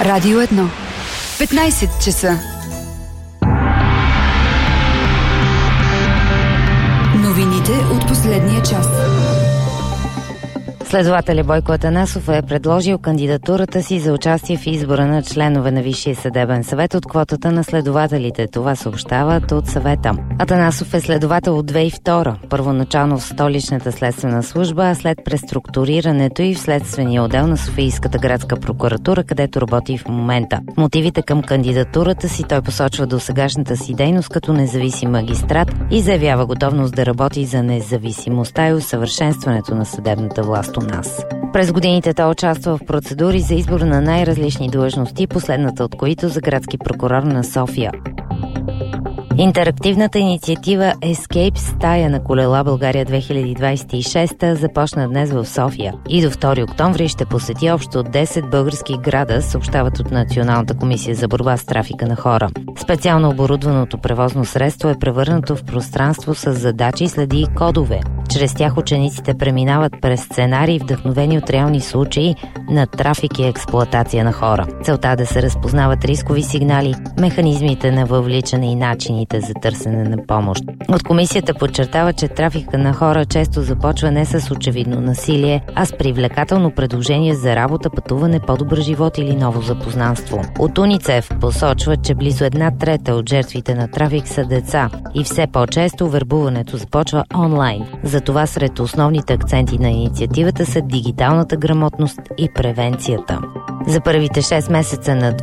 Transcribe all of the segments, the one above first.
Радио 1. 15 часа. Новините от последния час. Следователят Бойко Атанасов е предложил кандидатурата си за участие в избора на членове на Висшия съдебен съвет от квотата на следователите. Това съобщават от съвета. Атанасов е следовател от 2002, първоначално в Столичната следствена служба, а след преструктурирането и в следствения отдел на Софийската градска прокуратура, където работи в момента. Мотивите към кандидатурата си той посочва досегашната си дейност като независим магистрат и заявява готовност да работи за независимостта и усъвършенстването на съдебната власт у нас. През годините той участва в процедури за избор на най-различни длъжности, последната от които за градски прокурор на София. Интерактивната инициатива Escape стая на колела България 2026 започна днес в София и до 2 октомври ще посети общо 10 български града, съобщават от Националната комисия за борба с трафика на хора. Специално оборудваното превозно средство е превърнато в пространство с задачи, следи и кодове. Чрез тях учениците преминават през сценарии, вдъхновени от реални случаи на трафик и експлоатация на хора. Целта е да се разпознават рискови сигнали, механизмите на въвличане и начините за търсене на помощ. От комисията подчертава, че трафика на хора често започва не с очевидно насилие, а с привлекателно предложение за работа, пътуване, по-добър живот или ново запознанство. От УНИЦЕФ посочва, че близо 1/3 от жертвите на трафик са деца и все по-често вербуването започва онлайн. Затова сред основните акценти на инициативата са дигиталната грамотност и превенцията. За първите 6 месеца на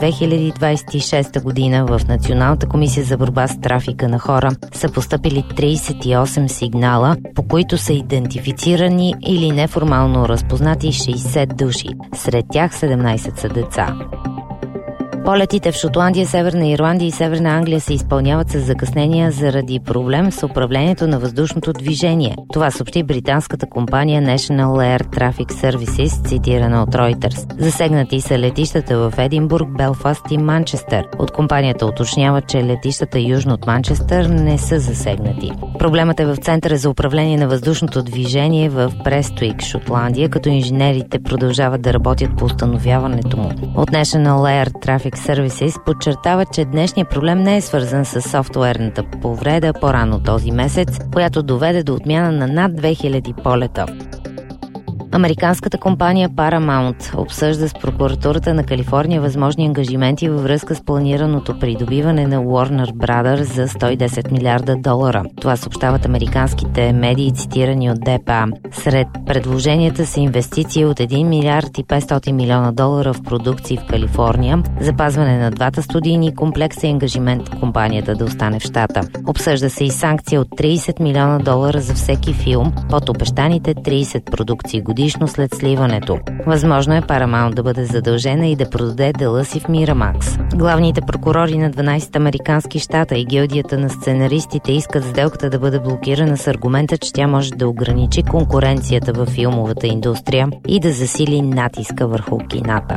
2026 година в Националната комисия за борба с трафика на хора са постъпили 38 сигнала, по които са идентифицирани или неформално разпознати 60 души. Сред тях 17 са деца. Полетите в Шотландия, Северна Ирландия и Северна Англия се изпълняват с закъснения заради проблем с управлението на въздушното движение. Това съобщи британската компания National Air Traffic Services, цитирана от Reuters. Засегнати са летищата в Единбург, Белфаст и Манчестър. От компанията уточнява, че летищата южно от Манчестър не са засегнати. Проблемът е в Центъра за управление на въздушното движение в Престуик, Шотландия, като инженерите продължават да работят по установяването му. От National Air Traffic Services подчертава, че днешният проблем не е свързан с софтуерната повреда по-рано този месец, която доведе до отмяна на над 2000 полета. Американската компания Paramount обсъжда с прокуратурата на Калифорния възможни ангажименти във връзка с планираното придобиване на Warner Brothers за $110 милиарда. Това съобщават американските медии, цитирани от ДПА. Сред предложенията са инвестиции от $1 милиард и $500 милиона в продукции в Калифорния, запазване на двата студийни комплекса и ангажимент компанията да остане в щата. Обсъжда се и санкция от $30 милиона за всеки филм под обещаните 30 продукции годишно след сливането. Възможно е Paramount да бъде задължена и да продаде дела си в Miramax. Главните прокурори на 12 американски щата и гилдията на сценаристите искат сделката да бъде блокирана с аргумента, че тя може да ограничи конкуренцията във филмовата индустрия и да засили натиска върху кината.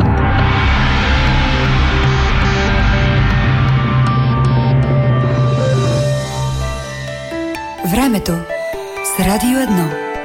Времето с Радио 1.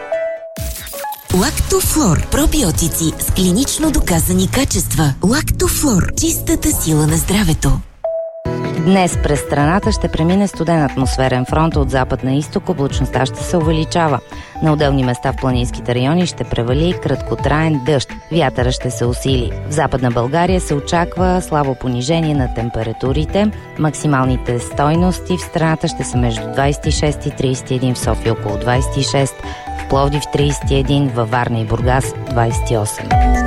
Лактофлор. Пробиотици с клинично доказани качества. Лактофлор. Чистата сила на здравето. Днес през страната ще премине студен атмосферен фронт от запад на изток, облачността ще се увеличава. На отделни места в планинските райони ще превали краткотраен дъжд. Вятъра ще се усили. В Западна България се очаква слабо понижение на температурите. Максималните стойности в страната ще са между 26 и 31, в София около 26, в Пловдив 31, във Варна и Бургас 28.